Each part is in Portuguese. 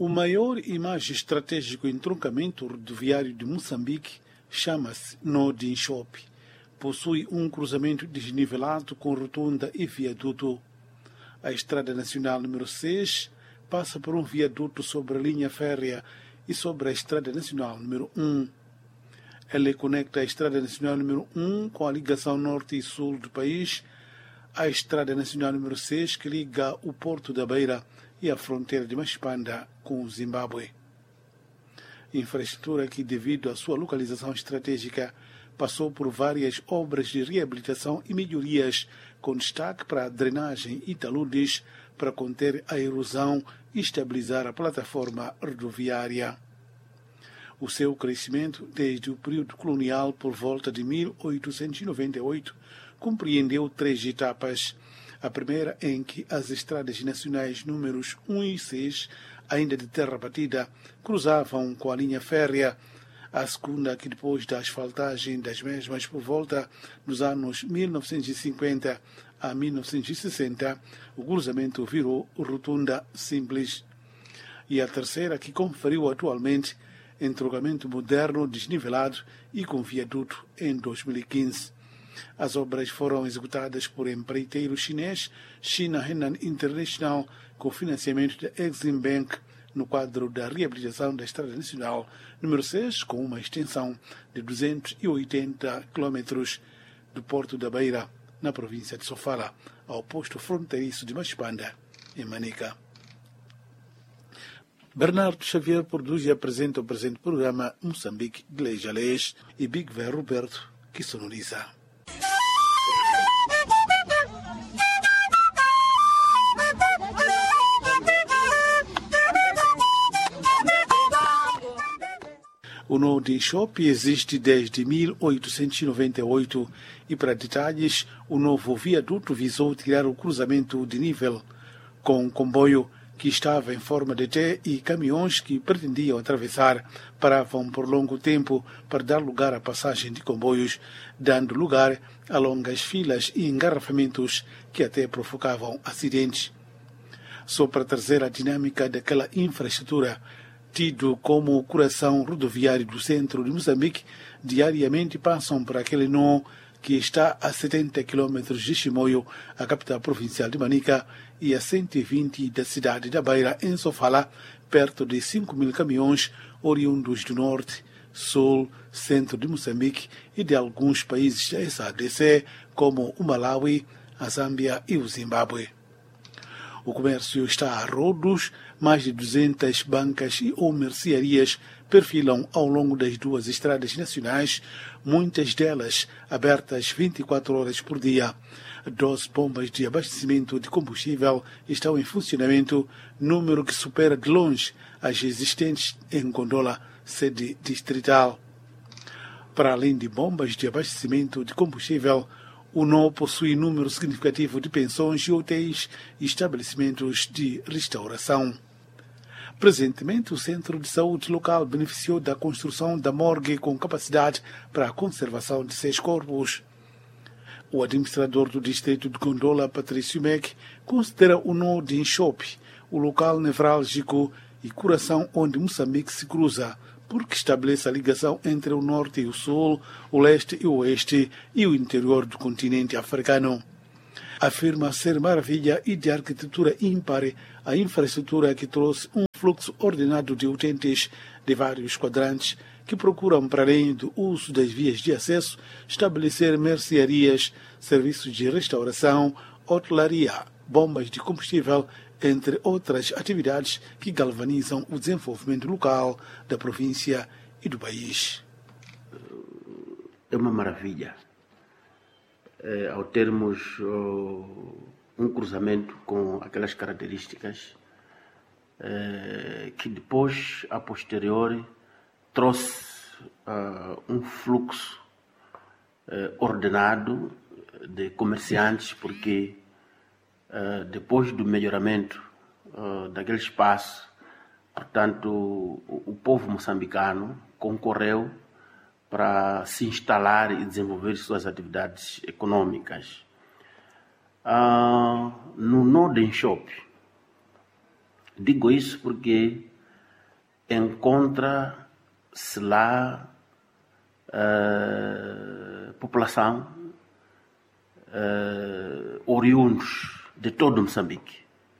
O maior e mais estratégico entroncamento rodoviário de Moçambique chama-se Nó Dinchope. Possui um cruzamento desnivelado com rotunda e viaduto. A Estrada Nacional número 6 passa por um viaduto sobre a linha férrea e sobre a Estrada Nacional número 1. Ela conecta a Estrada Nacional número 1 com a ligação norte e sul do país, a Estrada Nacional número 6 que liga o Porto da Beira e a fronteira de Machipanda com o Zimbábue. Infraestrutura que, devido à sua localização estratégica, passou por várias obras de reabilitação e melhorias, com destaque para a drenagem e taludes para conter a erosão e estabilizar a plataforma rodoviária. O seu crescimento desde o período colonial por volta de 1898 compreendeu 3 etapas. A primeira em que as estradas nacionais números 1 e 6, ainda de terra batida, cruzavam com a linha férrea. A segunda, que depois da asfaltagem das mesmas por volta dos anos 1950 a 1960, o cruzamento virou rotunda simples. E a terceira, que conferiu atualmente entroncamento moderno, desnivelado e com viaduto em 2015. As obras foram executadas por empreiteiro chinês China Henan International com financiamento da Exim Bank no quadro da reabilitação da Estrada Nacional número 6, com uma extensão de 280 km do Porto da Beira, na província de Sofala, ao posto fronteiriço de Machipanda, em Manica. Bernardo Xavier produz e apresenta o presente programa Moçambique de Leis a Leis e Big Ver Roberto, que sonoriza. O Nó Dinchope existe desde 1898 e, para detalhes, o novo viaduto visou tirar o cruzamento de nível com um comboio que estava em forma de T e caminhões que pretendiam atravessar paravam por longo tempo para dar lugar à passagem de comboios, dando lugar a longas filas e engarrafamentos que até provocavam acidentes. Só para trazer a dinâmica daquela infraestrutura, tido como o coração rodoviário do centro de Moçambique, diariamente passam por aquele nó que está a 70 km de Chimoio, a capital provincial de Manica, e a 120 da cidade da Beira, em Sofala, perto de 5.000 caminhões oriundos do norte, sul, centro de Moçambique e de alguns países da SADC, como o Malawi, a Zâmbia e o Zimbábue. O comércio está a rodos, mais de 200 bancas ou mercearias perfilam ao longo das duas estradas nacionais, muitas delas abertas 24 horas por dia. 12 bombas de abastecimento de combustível estão em funcionamento, número que supera de longe as existentes em Gondola, sede distrital. Para além de bombas de abastecimento de combustível, o Nó possui número significativo de pensões e hotéis e estabelecimentos de restauração. Presentemente, o Centro de Saúde local beneficiou da construção da morgue com capacidade para a conservação de 6 corpos. O administrador do distrito de Gondola, Patrício Meck, considera o Nó Dinchope o local nevrálgico e coração onde Moçambique se cruza, porque estabelece a ligação entre o norte e o sul, o leste e o oeste e o interior do continente africano. Afirma ser maravilha e de arquitetura ímpar a infraestrutura que trouxe um fluxo ordenado de utentes de vários quadrantes que procuram, para além do uso das vias de acesso, estabelecer mercearias, serviços de restauração, hotelaria, bombas de combustível, entre outras atividades que galvanizam o desenvolvimento local da província e do país. É uma maravilha. Ao termos um cruzamento com aquelas características que depois, a posteriori, trouxe um fluxo ordenado de comerciantes, porque depois do melhoramento daquele espaço, portanto, o povo moçambicano concorreu para se instalar e desenvolver suas atividades econômicas. No Nó Dinchope, digo isso porque encontra-se lá população oriundos de todo Moçambique.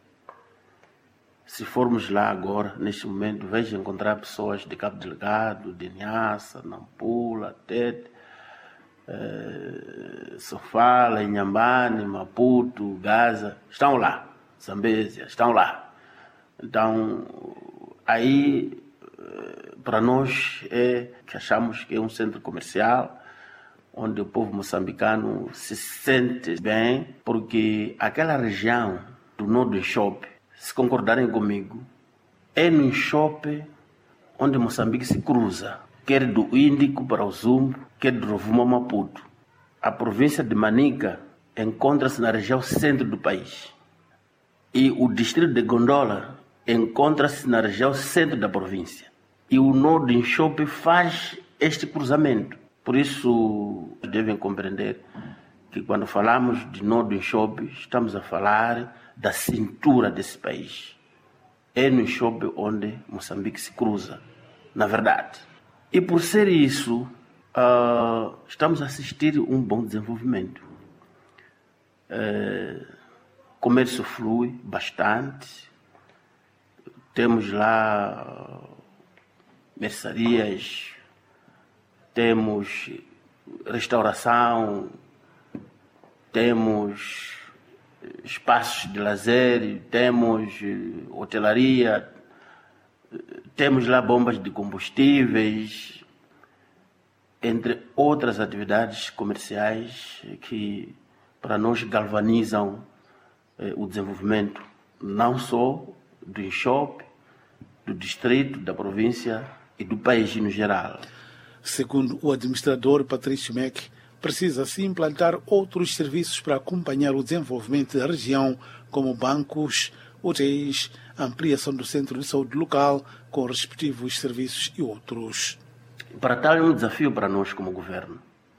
Se formos lá agora, neste momento, vejo encontrar pessoas de Cabo Delgado, de Niassa, Nampula, Tete, Sofala, Inhambane, Maputo, Gaza, estão lá. Zambésia, estão lá. Então, aí, para nós, que achamos que é um centro comercial, onde o povo moçambicano se sente bem, porque aquela região do nó do Enxope, se concordarem comigo, é no Enxope onde Moçambique se cruza, quer do Índico para o Zumbo, quer do Rovuma Maputo. A província de Manica encontra-se na região centro do país. E o distrito de Gondola encontra-se na região centro da província. E o nó do Enxope faz este cruzamento. Por isso, devem compreender que quando falamos de nó do Enxope, estamos a falar da cintura desse país. É no Enxope onde Moçambique se cruza, na verdade. E por ser isso, estamos a assistir a um bom desenvolvimento. Comércio flui bastante. Temos lá mercearias, temos restauração, temos espaços de lazer, temos hotelaria, temos lá bombas de combustíveis, entre outras atividades comerciais que para nós galvanizam o desenvolvimento não só do Enxope, do distrito, da província e do país no geral. Segundo o administrador Patrício Meck, precisa-se implantar outros serviços para acompanhar o desenvolvimento da região, como bancos, hotéis, ampliação do centro de saúde local, com respectivos serviços e outros. Para tal é um desafio para nós como governo.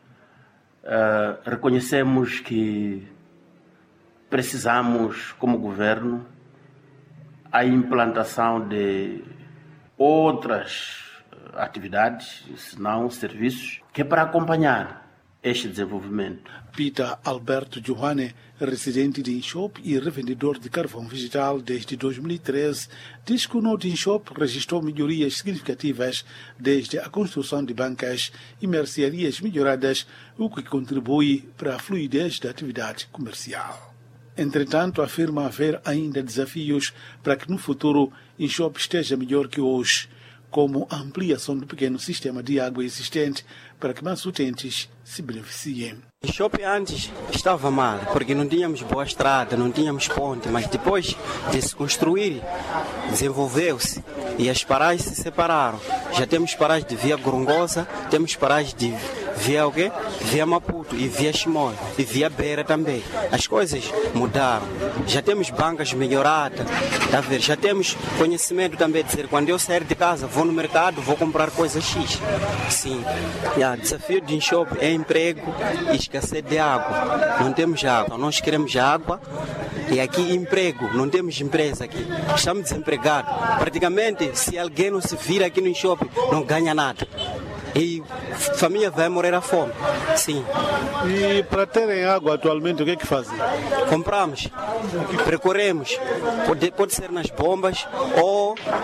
Reconhecemos que precisamos, como governo, a implantação de outras atividades, se não serviços, que é para acompanhar este desenvolvimento. Peter Alberto Johanne, residente de Enxope e revendedor de carvão vegetal desde 2013, diz que o nó de Enxope registrou melhorias significativas desde a construção de bancas e mercearias melhoradas, o que contribui para a fluidez da atividade comercial. Entretanto, afirma haver ainda desafios para que no futuro Enxope esteja melhor que hoje, como a ampliação do pequeno sistema de água existente para que mais utentes se beneficiem. Enxope antes estava mal, porque não tínhamos boa estrada, não tínhamos ponte, mas depois de se construir, desenvolveu-se e as paragens se separaram. Já temos paragens de via Gorongosa, temos paragens de via o quê? Via Maputo e via Chimoio e via Beira também. As coisas mudaram. Já temos bancas melhoradas, tá vendo? Já temos conhecimento também de dizer, quando eu sair de casa, vou no mercado, vou comprar coisa X. Sim. O desafio de Enxope é emprego e escassez de água. Não temos água. Nós queremos água e aqui emprego. Não temos empresa aqui. Estamos desempregados. Praticamente, se alguém não se vira aqui no Enxope, não ganha nada. E a família vai morrer à fome. Sim. E para terem água atualmente, o que é que fazem? Compramos, percorremos. Pode ser nas bombas ou